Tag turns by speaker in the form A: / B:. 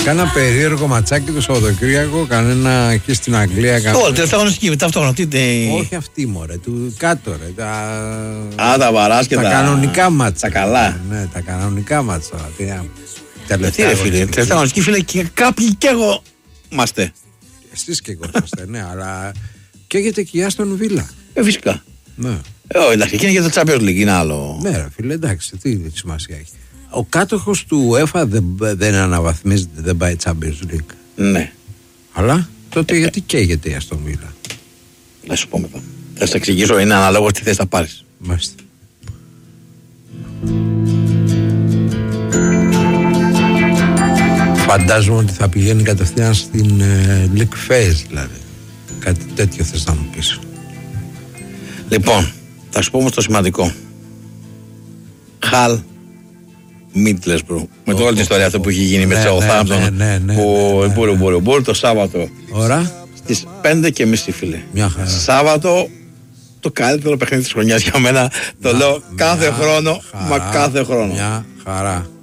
A: Κάνα περίεργο ματσάκι το Σαββατοκύριακο, κανένα εκεί στην Αγγλία.
B: Τελευταία αγωνιστική, ταυτόχρονα.
A: Όχι αυτή, μωρέ, του κάτω, ρε.
B: Τα μπαράσκετα.
A: Τα κανονικά μάτσα.
B: Τα καλά.
A: Ναι, τα κανονικά μάτσα.
B: Τι ρε φίλε, τελευταία αγωνιστική, φίλε, και κάποιοι κι εγώ είμαστε.
A: Εσείς και εγώ είστε, ναι, αλλά καίγεται και η Άστον Βίλα.
B: Φυσικά.
A: Ναι.
B: Εντάξει, εκεί είναι για το Champions League, είναι άλλο.
A: Ναι, ρε φίλε, εντάξει, τι σημασία έχει. Ο κάτοχος του UEFA δεν αναβαθμίζεται, δεν πάει Champions League.
B: Ναι.
A: Αλλά τότε γιατί καίγεται η Αστον Βίλα.
B: Να σου πω μετά. Θα σου εξηγήσω, είναι αναλόγως τι θες να πάρεις.
A: Μάλιστα. Φαντάζομαι ότι θα πηγαίνει κατευθείαν στην League Phase, δηλαδή. Κάτι τέτοιο θες να μου πεις.
B: Λοιπόν, θα σου πω όμως το σημαντικό. Χαλ Μίτλεσμπρου. Με όλη την ιστορία αυτό που έχει γίνει με το Southampton. Που το Σάββατο.
A: Ώρα.
B: Στις 5:30, φίλε.
A: Μια χαρά.
B: Σάββατο, το καλύτερο παιχνίδι της χρονιάς για μένα. Το λέω κάθε χρόνο, μα κάθε χρόνο.
A: Μια χαρά.